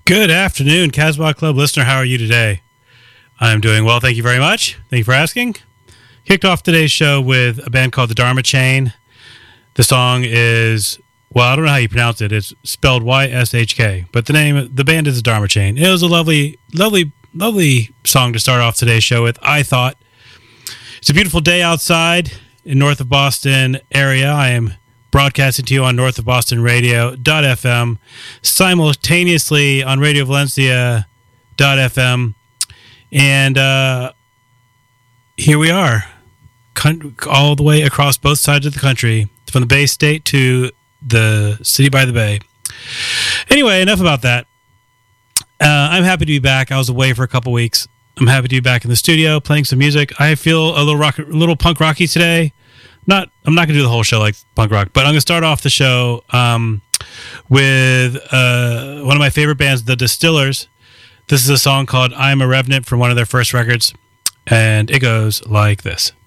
Good afternoon, Casbah Club listener. How are you today? I'm doing well. Thank you very much. Thank you for asking. Kicked off today's show with a band called the Dharma Chain. The song is, well, I don't know how you pronounce it. It's spelled Y-S-H-K, but the band is the Dharma Chain. It was a lovely song to start off today's show with, I thought. It's a beautiful day outside in north of Boston area. I am broadcasting to you on North of Boston Radio.fm, simultaneously on Radio Valencia.fm, and here we are, all the way across both sides of the country, from the Bay State to the city by the bay. Anyway, enough about that. I'm happy to be back. I was away for a couple weeks. I'm happy to be back in the studio playing some music. I feel a little punk rocky today. I'm not going to do the whole show like punk rock, but I'm going to start off the show with one of my favorite bands, The Distillers. This is a song called I Am a Revenant from one of their first records, and it goes like this.